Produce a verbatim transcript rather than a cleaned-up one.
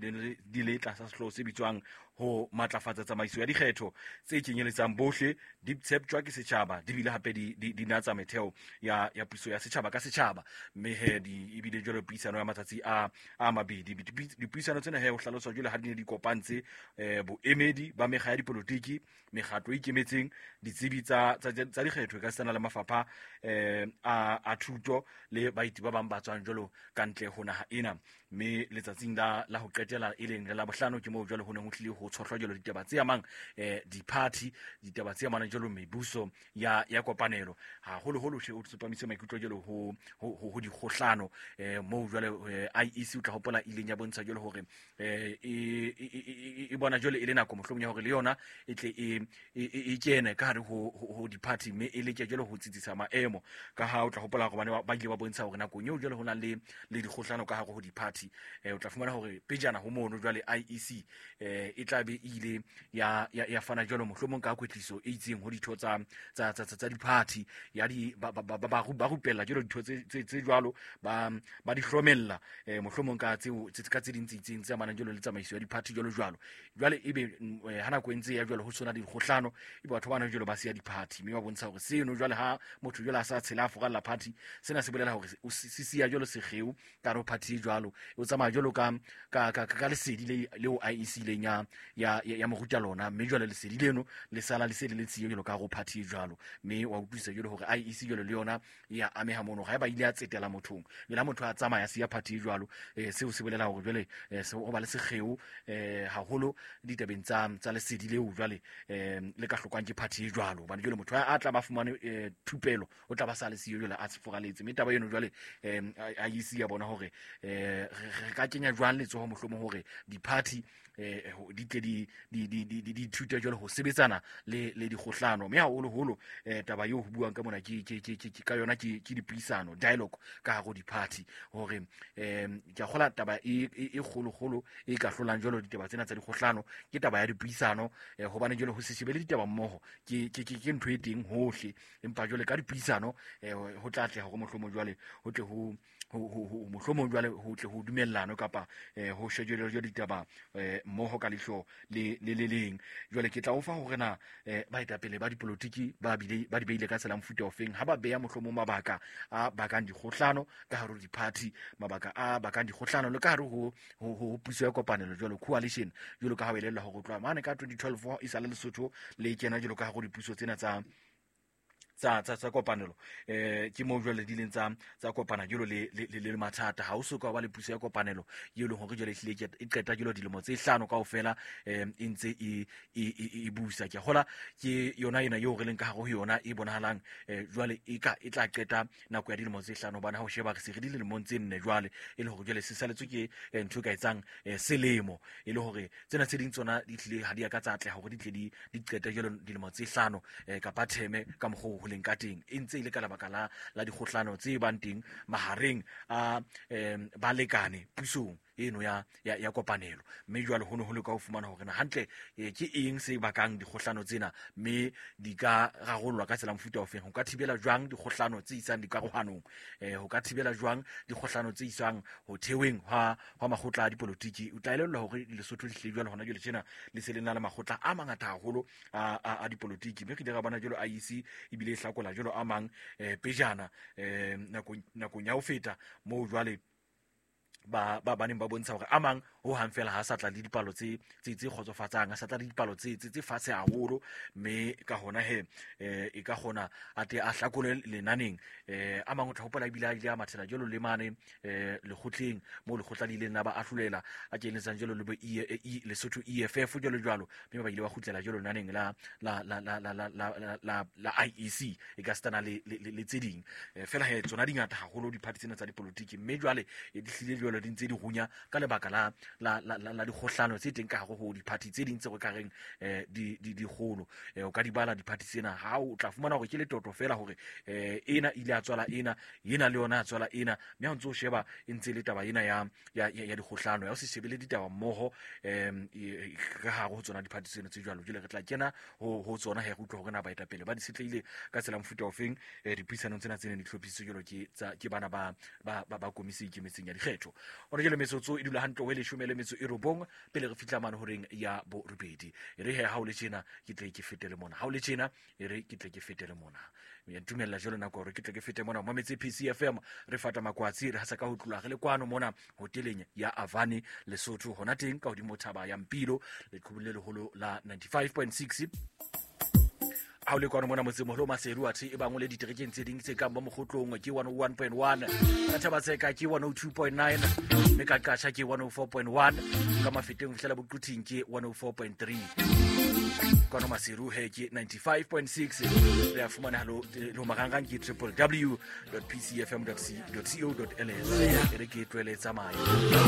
di le tlasa sehloho se bitswang ho matlafatsa tsamaiso ya dikgetho tse kenyeletsang bohle di tshepjwa ke setjhaba di bile hape di di, di natsa metheo ya ya puso ya setjhaba ka setjhaba mme he di ebile jwale puisano ya matsatsi a a mabedi dipuisano tsena he ho hlaloswa jwale ha di ne di kopantse eh, boemedi ba mekga ya dipolotiki mekgatlo e ikemetseng ditsebi tsa tsa dikgetho ka sana le mafapha eh, a a thuto le baiti ba bang ba tswang jwalo ka ntle ho naha ena mme letsatsing la la ho qetela e leng la bohlano ke moo jwale ho ne ho tlile ho tshohlwa jwalo ditaba tse amang eh, di-party ditaba tse amang jwalo mebuso ya ya kopanelo ha holo holo o tsupamise maikutlo jwalo ho ho ho dikgohlano eh, moo jwale eh, I E C o tla hopola ileng ya bontsha jwalo hore eh, e e bona jwale e le nako mohlomong ya hore le yona e tle e e kene ka hare ho ho di-party mme e leke jwalo ho tsitsisa maemo ka ha o tla hopola hore bana ba ile ba bontsha hore nako eo jwale ho na le le dikgohlano ka hare ho di-party eh, o tla fumana hore pejana ho mono jwale I E C eh, e tla be ile ya ya, ya fana jwalo mohlomong ka kwetliso e itseng ho ditho tsa tsa tsa tsa di-party ya di ba ba ba ba rupella jwalo ditho tse tse jwalo ba ba di hlomella eh, mohlomong ka tseo tse ka tse ding tse itseng tse amanang jwalo le tsamaiso ya di-party jwalo jwalo jwale ebe ha nako e ntse ya jwalo ho tsona dikgohlano ebe batho bana jwalo ba se ya di-party mme ba bontsha hore seno jwale ha motho jwale a sa tshela foralla party sena se bolela hore o sisia jwalo sekgeu ka ro party jwalo o tsamaya jwalo ka ka ka ka lesedi le leo I E C le nya ya ya moruta lona mme jwale lesedi leno le sala le se le tsiyo jwalo ka ro party jwalo mme wa utlwisa jwalo hore I E C jwalo le yona ya ameha mono ga ba ile a tsetela mothong ela motho a tsamaya se ya party jwalo eh, seo se bolela hore jwale eh, se o ba le sekgeu eh, haholo ditabeng tsa tsa lesedi leo jwale eh, le ka hlokwang ke party jwalo ba jwale motho a tla ba fumane eh, thupelo o tla ba sa le siyo jwale a tsforaletse mme taba eno jwale eh, I E C ya bona hore eh, re ka kenya jwang le tsoho mohlomong hore di-party eh, di tle di di di di di thuta jwale ho sebetsana le le dikgohlano mme haholo holo eh, taba eo ho buang ka mona ke ke ke ka yona ke ke dipuisano dialogue ka go di-party hore eh ke gola taba e e golo golo e ka hlolang jwalo ditaba tsena tsa dikgohlano ke taba ya dipuisano eh, ho bana jwale ho se shebele ditaba mmoho ke ke ke ntho e teng hohle empa jwale ka dipuisano eh, ho tla tle ho mohlomong jwale ho tle ho ho mohlomong jwale ho tle ho dumellano kapa eh, ho shejele jwale ditaba eh, mmoho ka lehlo le le le leng jwale ke tla o fa hore na eh, ba etapele ba dipolitiki ba bile ba di beile ka tsela mfuta ofeng ha ba beya mohlomong mabaka a bakang dikgohlano ka hare ho di-party mabaka a bakang dikgohlano le ka hare ho ho puso ya kopanelo jwalo coalition jwalo ka ha belella ho tloha mane ka twenty twelve e sale Lesotho le kena jwalo ka hare ho dipuso tsena tsa tsa tsa tsa kopanelo eh ke mo jwale dileng tsa tsa kopana jolo le le le mathata ha o soka ba le puso ya kopanelo yelo hore jole hlile ke e qeta jolo dilemo tse hlano kaofela eh e ntse e e busa ke hola ke yona ena yo re leng ka go yona e bonahalang eh jwale e ka e tla qeta nako ya dilemo tse hlano bana ha o sheba re se re dile le montse nne jwale e le hore jole se saletswe ke ntho ka etsang selemo e le hore tsena tse ding tsona di tlile ha di ka tsa tle hore di tle di di qeta jolo dilemo tse hlano ka patheme ka mo ho leng ka teng e ntse ile ka labaka la la dikgohlano tse bang teng mahareng a em ba lekane pusong eno ya ya, ya kopanelo mme jwale ho no ho le ka ho fumana hore na hantle e, ke eng se bakang dikgohlano tsena mme di ka rarollwa ka tsela mfuta ofeng ho ka thibela jwang dikgohlano tse isang dikarohanong eh ho ka thibela jwang dikgohlano tse isang ho theweng ha ha makgotla a dipolitiki o tla elellwa hore Lesotho le hlejwa le hona jwale tjena le se le na le makgotla a mangata haholo a a, a dipolitiki mme ke dira bona jwalo I E C ibile e hlakola jwalo a mang eh, pejana eh, nako nako ya ho feta mo jwale ba ba baneng ba bontsha hore amang ho hang fela ha sa tla le dipalo tse tse tse khotsofatsang a sa tla le dipalo tse tse fatshe haholo mme ka hona he eh e ka hona a te a hlakole lenaneng eh amang o tla hopola bila ile a mathela jolo le mane eh le khotleng mo le khotla ile nna ba ahlolelwa a ke letsang jolo le bo e Lesotho E F F jolo jwalo mme ba ile ba khutlela jolo lenaneng la la la la la la la la I E C e ka stana le le tseding fela he tsona dingata haholo di party tsena tsa dipolitiki mme jwale e di hlile di ntse di hunya ka lebaka la la la la dikgohlano tse teng ka hare ho di-party tse ding tse go ka reng eh di di digolo eh o ka di bala di-party tsena ha o tla fumana hore ke le toto fela hore eh ena ile a tswala ena yena le yona a tswala ena mme ha ntse o sheba e ntse le taba ena ya ya ya dikgohlano ya o se shebele ditaba mmoho em ka ha go tsona di-party tsena tse jwalo jile re tla kena ho ho tsona he go tlo hore na ba eta pele ba di setleile ka tsela mfuta ofeng eh dipuisano tsena tsena di tlhophisitswe jalo ke tsa ke bana ba ba ba komisi ke metseng ya dikgetho o re jelo metsotso e dula hantle ho le leshome le metso e robong pele re fitla mane horeng ya bo robedi. E re he ha o le tjena ke tle ke fetele mona, ha o le tjena e re ke tle ke fetele mona. Ya ntumella jalo nako hore ke tle ke fete mona mo metse P C F M re fata makwatsi re hasa ka ho tlula re le kwano mona hoteleng ya Avani Lesotho hona teng ka hodimo thaba ya Mpilo le qhubule le holo la ninety-five point six. Ha o le kwano mona motse moholo Maseru athe e bangwe le diterekeng tse ding tse kang ba Mokgotlong ke one oh one point one, ka Thabatseka ke one oh two point nine, mme ka Qasha ke one oh four point one, ka Mafeteng ho fihlela Boqhuthing ke one oh four point three. Kwano Maseru he ke ninety-five point six. Re a fumana halo lo marangang ke w w w dot p c f m dot co dot l s. Re ke tlwele tsamaya.